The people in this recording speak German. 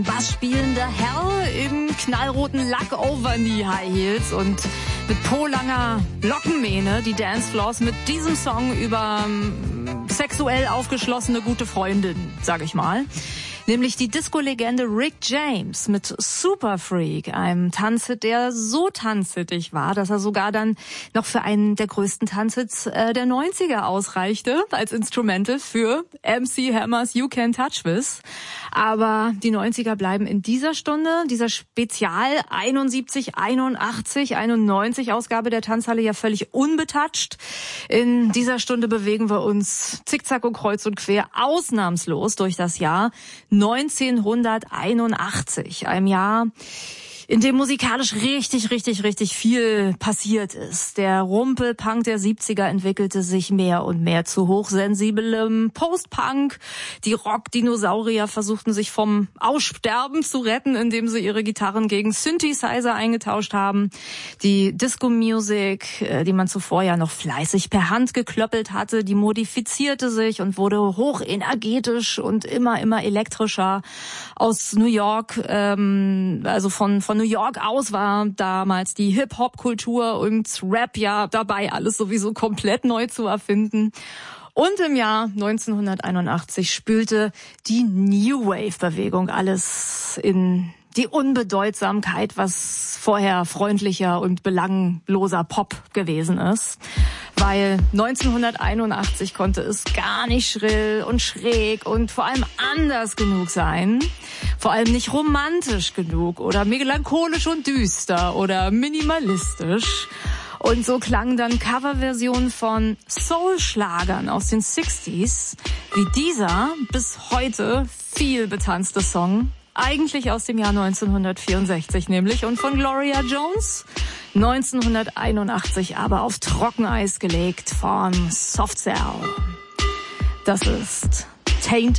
Bass spielender Herr im knallroten Lack-Over-Knee-High Heels und mit polanger Lockenmähne die Dancefloors mit diesem Song über sexuell aufgeschlossene gute Freundin, sag ich mal. Nämlich die Disco-Legende Rick James mit Super Freak, einem Tanzhit, der so tanzhittig war, dass er sogar dann noch für einen der größten Tanzhits der 90er ausreichte, als Instrumental für MC Hammers You Can Touch This. Aber die 90er bleiben in dieser Stunde, dieser Spezial 71, 81, 91 Ausgabe der Tanzhalle ja völlig unbetatscht. In dieser Stunde bewegen wir uns zickzack und kreuz und quer ausnahmslos durch das Jahr 1981, einem Jahr, in dem musikalisch richtig viel passiert ist. Der Rumpelpunk der 70er entwickelte sich mehr und mehr zu hochsensibelem Post-Punk. Die Rock-Dinosaurier versuchten sich vom Aussterben zu retten, indem sie ihre Gitarren gegen Synthesizer eingetauscht haben. Die Disco-Music, die man zuvor ja noch fleißig per Hand geklöppelt hatte, die modifizierte sich und wurde hochenergetisch und immer elektrischer. Aus New York, also von New York aus war damals die Hip-Hop-Kultur und Rap ja dabei, alles sowieso komplett neu zu erfinden. Und im Jahr 1981 spülte die New Wave-Bewegung alles in die Unbedeutsamkeit, was vorher freundlicher und belangloser Pop gewesen ist. Weil 1981 konnte es gar nicht schrill und schräg und vor allem anders genug sein. Vor allem nicht romantisch genug oder melancholisch und düster oder minimalistisch. Und so klangen dann Coverversionen von Soul-Schlagern aus den 60s, wie dieser bis heute viel betanzte Song, eigentlich aus dem Jahr 1964 nämlich, und von Gloria Jones 1981 aber auf Trockeneis gelegt von Soft Cell. Das ist Tainted